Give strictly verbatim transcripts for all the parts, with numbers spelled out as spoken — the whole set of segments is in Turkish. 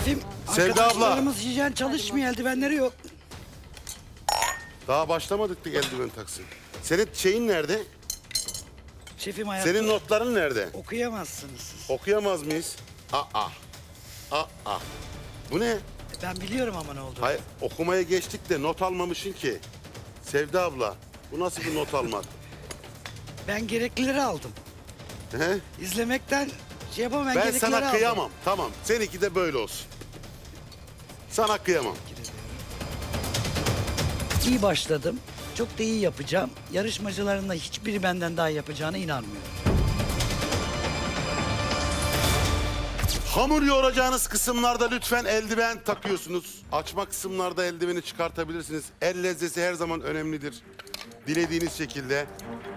Şefim, Sevda abla. arkadaşlarımız hijyen çalışmıyor, eldivenleri yok. Daha başlamadık da eldiven taksın. Senin şeyin nerede? Şefim hayatta Senin notların nerede? okuyamazsınız siz. Okuyamaz mıyız? Aa. Aa. Bu ne? Ben biliyorum ama ne oldu. Hayır, okumaya geçtik de not almamışsın ki. Sevda abla, bu nasıl bir not almak? Ben gereklileri aldım. He? İzlemekten şey yapamam, ben, Ben gereklileri sana aldım. kıyamam. Tamam, seninki de böyle olsun. Sana kıyamam. İyi başladım. Çok da iyi yapacağım. Yarışmacıların da hiçbiri benden daha iyi yapacağına inanmıyorum. Hamur yoğuracağınız kısımlarda lütfen eldiven takıyorsunuz. Açma kısımlarda eldiveni çıkartabilirsiniz. El lezzeti her zaman önemlidir. Dilediğiniz şekilde.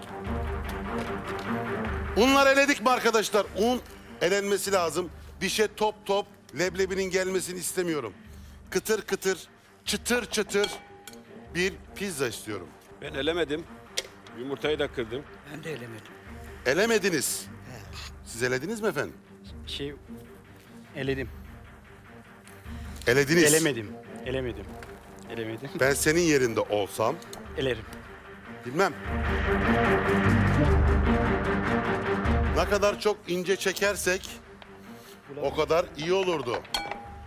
Unlar eledik mi arkadaşlar? Un elenmesi lazım. Dişe top top leblebinin gelmesini istemiyorum. Kıtır kıtır, çıtır çıtır bir pizza istiyorum. Ben elemedim. Yumurtayı da kırdım. Ben de elemedim. Elemediniz. Siz elediniz mi efendim? Şey eledim. Elediniz. Elemedim. Elemedim. Elemedim. Ben senin yerinde olsam Elerim. bilmem. Ne kadar çok ince çekersek o kadar iyi olurdu.